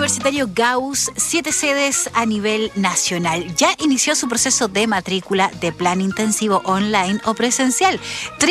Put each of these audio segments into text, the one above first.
Universitario Gauss, 7 sedes a nivel nacional. Ya inició su proceso de matrícula de plan intensivo online o presencial.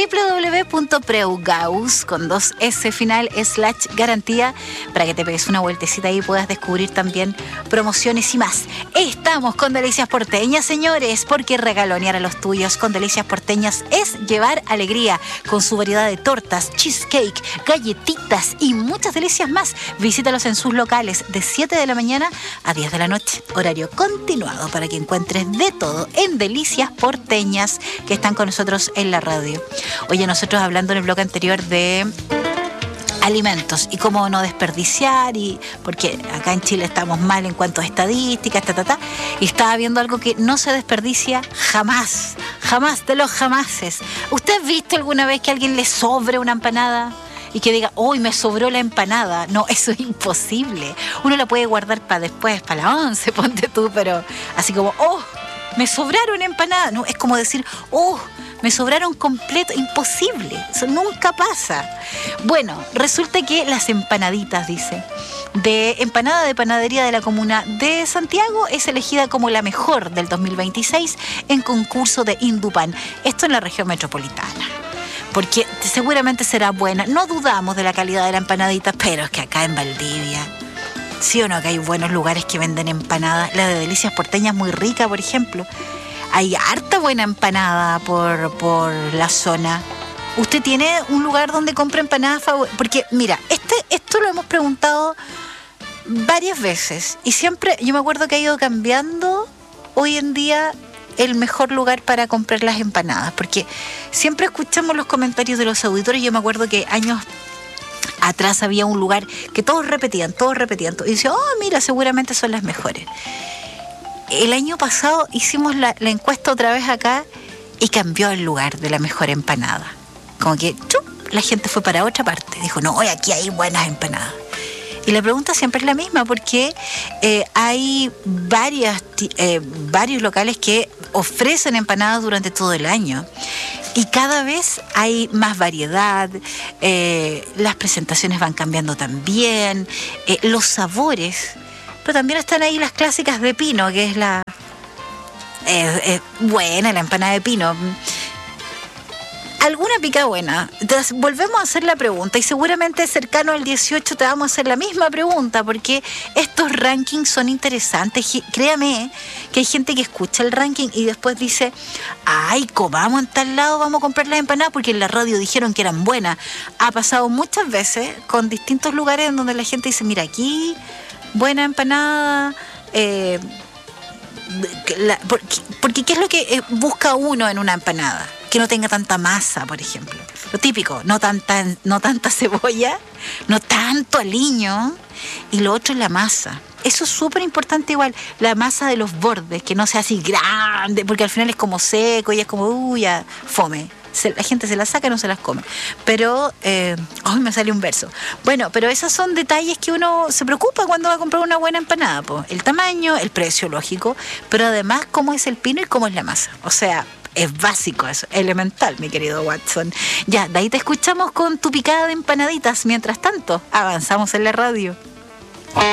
www.preugauss con 2S final /garantía para que te pegues una vueltecita y puedas descubrir también promociones y más. Estamos con Delicias Porteñas, señores, porque regalonear a los tuyos con Delicias Porteñas es llevar alegría con su variedad de tortas, cheesecake, galletitas y muchas delicias más. Visítalos en sus locales de 7 de la mañana a 10 de la noche. Horario continuado para que encuentres de todo en Delicias Porteñas, que están con nosotros en la radio. Oye, nosotros hablando en el bloque anterior de alimentos y cómo no desperdiciar, y porque acá en Chile estamos mal en cuanto a estadísticas, y estaba viendo algo que no se desperdicia jamás de los jamases. ¿Usted ha visto alguna vez que a alguien le sobre una empanada y que diga, hoy me sobró la empanada? No, eso es imposible. Uno la puede guardar para después, para la 11, ponte tú, pero así como, me sobraron empanadas. No, es como decir, me sobraron completo. Imposible, eso nunca pasa. Bueno, resulta que las empanaditas, dice, de empanada de panadería de la comuna de Santiago es elegida como la mejor del 2026 en concurso de Indupan. Esto en la región metropolitana, porque seguramente será buena. No dudamos de la calidad de la empanadita, pero es que acá en Valdivia, sí o no, que hay buenos lugares que venden empanadas. La de Delicias Porteñas muy rica, por ejemplo. Hay harta buena empanada por la zona. ¿Usted tiene un lugar donde compra empanadas favoritas? Porque, mira, esto lo hemos preguntado varias veces y siempre, yo me acuerdo que ha ido cambiando hoy en día el mejor lugar para comprar las empanadas, porque siempre escuchamos los comentarios de los auditores. Yo me acuerdo que años atrás había un lugar que todos repetían, y decían, mira, seguramente son las mejores. El año pasado hicimos la encuesta otra vez acá y cambió el lugar de la mejor empanada. Como que la gente fue para otra parte, dijo, no, aquí hay buenas empanadas. Y la pregunta siempre es la misma, porque hay varios locales que ofrecen empanadas durante todo el año. Y cada vez hay más variedad, las presentaciones van cambiando también, los sabores, pero también están ahí las clásicas de pino, que es buena la empanada de pino. ¿Alguna pica buena? Entonces, volvemos a hacer la pregunta y seguramente cercano al 18 te vamos a hacer la misma pregunta, porque estos rankings son interesantes. Créame que hay gente que escucha el ranking y después dice, comamos en tal lado, vamos a comprar las empanadas porque en la radio dijeron que eran buenas. Ha pasado muchas veces con distintos lugares en donde la gente dice, mira, aquí, buena empanada. Porque ¿qué es lo que busca uno en una empanada? Que no tenga tanta masa, por ejemplo. Lo típico, no tanta cebolla, no tanto aliño. Y lo otro es la masa. Eso es súper importante igual. La masa de los bordes, que no sea así grande, porque al final es como seco y es como, ya, fome. La gente se las saca y no se las come. Pero, me sale un verso. Bueno, pero esos son detalles que uno se preocupa cuando va a comprar una buena empanada, po. El tamaño, el precio, lógico, pero además cómo es el pino y cómo es la masa. O sea, es básico eso, elemental, mi querido Watson. Ya, de ahí te escuchamos con tu picada de empanaditas. Mientras tanto, avanzamos en la radio.